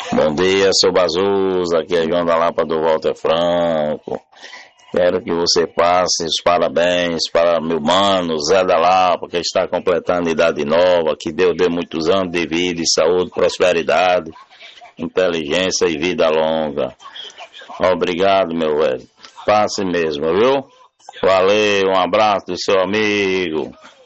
Bom dia, seu Bazuza, aqui é João da Lapa do Walter Franco. Quero que você passe os parabéns para meu mano Zé da Lapa, que está completando idade nova, que Deus dê muitos anos de vida, e saúde, prosperidade, inteligência e vida longa. Obrigado, meu velho. Passe mesmo, viu? Valeu, um abraço do seu amigo.